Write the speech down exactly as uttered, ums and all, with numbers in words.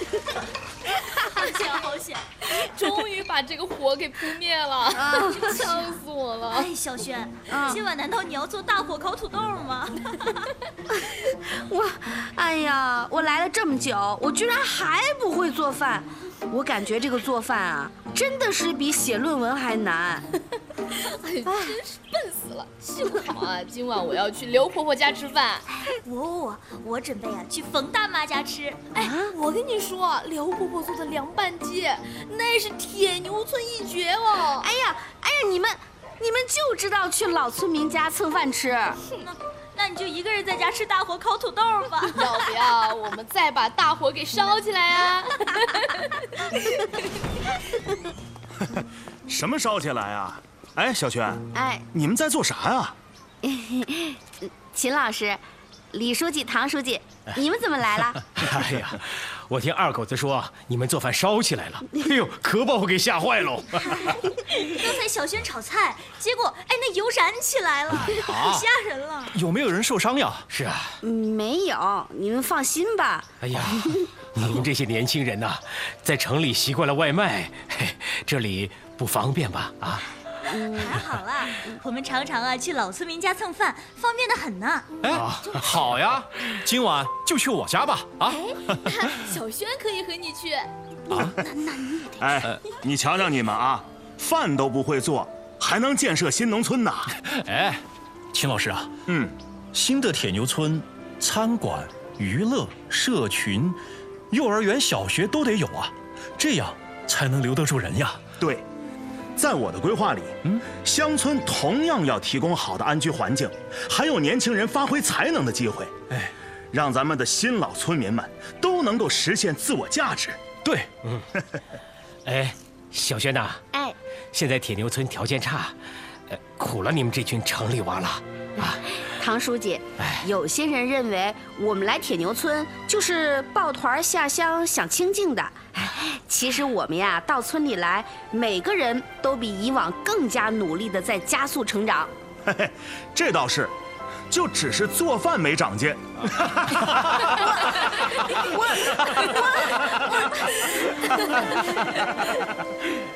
好险好险， 终于把这个火给扑灭了，啊，呛死我了！ 哎，小轩，啊、今晚难道你要做大火烤土豆吗？ 我，哎呀，我来了这么久，我居然还不会做饭。我感觉这个做饭啊，真的是比写论文还难。 哎，真是笨死了！幸好啊，今晚我要去刘婆婆家吃饭。 我我准备啊去冯大妈家吃。 哎，我跟你说，刘婆婆做的凉拌鸡，那是铁牛村一绝哦。 哎呀，哎呀，你们你们就知道去老村民家蹭饭吃。 那那你就一个人在家吃大火烤土豆吧。 要不要我们再把大火给烧起来啊？ 什么烧起来啊？哎，小轩， 哎， 你们在做啥呀？ 秦老师、李书记、唐书记，你们怎么来了？ 哎呀，我听二狗子说你们做饭烧起来了，哎呦，可把我给吓坏喽！ 刚才小轩炒菜，结果哎那油燃起来了，可吓人了。 有没有人受伤呀？ 是啊， 没有，你们放心吧。 哎呀，你们这些年轻人呐、啊，在城里习惯了外卖，嘿，这里不方便吧？啊？ 还好啦，我们常常啊去老村民家蹭饭，方便的很呢。 哎，好呀，今晚就去我家吧。啊， 哎、小轩可以和你去。 啊，那那你也得。哎，你瞧瞧你们啊，饭都不会做，还能建设新农村呢。 哎，秦老师啊， 嗯， 新的铁牛村，餐馆、娱乐、社群、幼儿园、小学都得有啊，这样才能留得住人呀。 对。在我的规划里，嗯，乡村同样要提供好的安居环境，还有年轻人发挥才能的机会，哎，让咱们的新老村民们都能够实现自我价值。 对， 嗯，哎，小轩呐， 哎， 现在铁牛村条件差，呃，苦了你们这群城里娃了啊。 唐书记，有些人认为我们来铁牛村就是抱团下乡享清静的，其实我们呀到村里来，每个人都比以往更加努力的在加速成长。 嘿嘿，这倒是，就只是做饭没长进。 我我我。